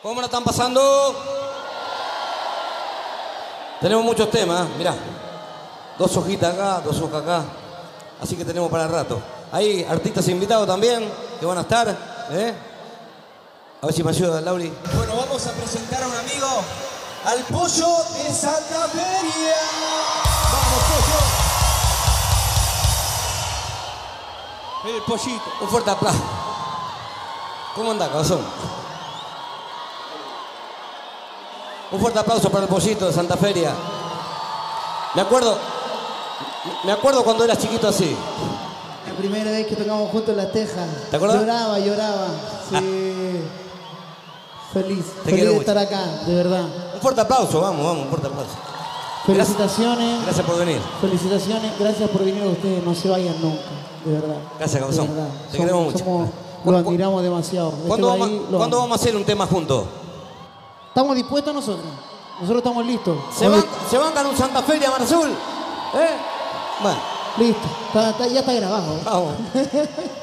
¿Cómo la están pasando? Tenemos muchos temas, mirá. 2 hojitas acá, 2 hojas acá. Así que tenemos para el rato. Hay artistas invitados también que van a estar. A ver si me ayuda, Lauri. Bueno, vamos a presentar a un amigo, al Pollo de Santa Feria. ¡Vamos, Pollo! El pollito. Un fuerte aplauso. ¿Cómo anda, cabezón? Un fuerte aplauso para el Pollito de Santa Feria. Me acuerdo cuando eras chiquito así. La primera vez que tocamos juntos La Teja. ¿Te acuerdas? Lloraba. Sí. Feliz quiero de mucho. estar acá, de verdad. Un fuerte aplauso, vamos, un fuerte aplauso. Felicitaciones. Gracias por venir. Felicitaciones, gracias por venir a ustedes. No se vayan nunca, de verdad. Gracias, cabezón. De verdad. Te queremos mucho. Lo admiramos demasiado. ¿Cuándo vamos a hacer un tema juntos? Estamos dispuestos nosotros. Nosotros estamos listos. ¿Se bancan un Santa Feria, Mar Azul? Bueno. Listo. Ya está grabado. Vamos.